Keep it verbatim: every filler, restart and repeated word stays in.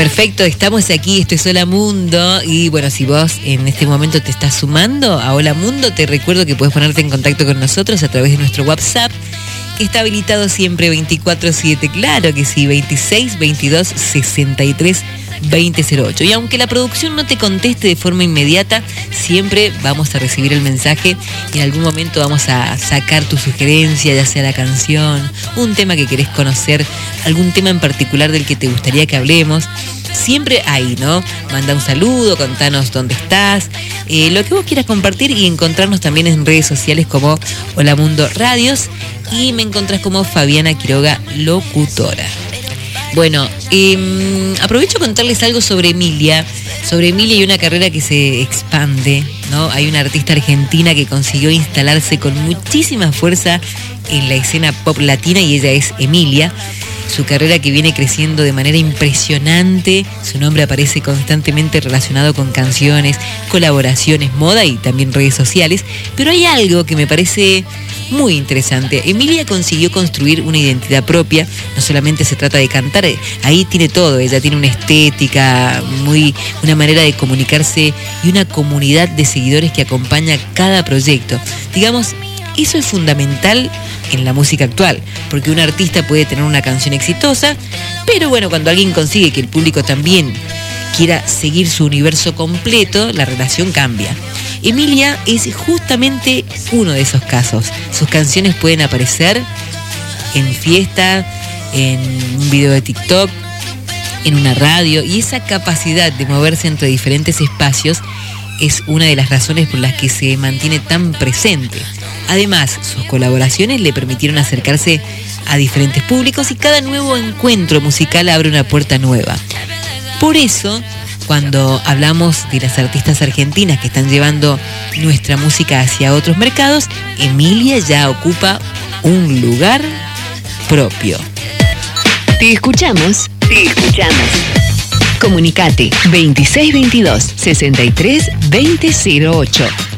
Perfecto, estamos aquí, esto es Hola Mundo. Y bueno, si vos en este momento te estás sumando a Hola Mundo, te recuerdo que puedes ponerte en contacto con nosotros a través de nuestro WhatsApp, que está habilitado siempre veinticuatro siete, claro que sí, veintiséis veintidós sesenta y tres veinte cero ocho. Y aunque la producción no te conteste de forma inmediata, siempre vamos a recibir el mensaje y en algún momento vamos a sacar tu sugerencia, ya sea la canción, un tema que querés conocer, algún tema en particular del que te gustaría que hablemos. Siempre ahí, ¿no? Manda un saludo, contanos dónde estás, eh, lo que vos quieras compartir, y encontrarnos también en redes sociales como Hola Mundo Radios, y me encontrás como Fabiana Quiroga, locutora. Bueno, eh, aprovecho a contarles algo sobre Emilia. Sobre Emilia y una carrera que se expande, ¿no? Hay una artista argentina que consiguió instalarse con muchísima fuerza en la escena pop latina, y ella es Emilia. Su carrera que viene creciendo de manera impresionante. Su nombre aparece constantemente relacionado con canciones, colaboraciones, moda y también redes sociales. Pero hay algo que me parece muy interesante. Emilia consiguió construir una identidad propia. No solamente se trata de cantar, ahí tiene todo. Ella tiene una estética, muy, una manera de comunicarse y una comunidad de seguidores que acompaña cada proyecto. Digamos, eso es fundamental en la música actual, porque un artista puede tener una canción exitosa, pero bueno, cuando alguien consigue que el público también quiera seguir su universo completo, la relación cambia. Emilia es justamente uno de esos casos. Sus canciones pueden aparecer en fiesta, en un video de TikTok, en una radio, y esa capacidad de moverse entre diferentes espacios es una de las razones por las que se mantiene tan presente. Además, sus colaboraciones le permitieron acercarse a diferentes públicos, y cada nuevo encuentro musical abre una puerta nueva. Por eso, cuando hablamos de las artistas argentinas que están llevando nuestra música hacia otros mercados, Emilia ya ocupa un lugar propio. Te escuchamos, te escuchamos. Comunicate veintiséis veintidós sesenta y tres veinte cero ocho.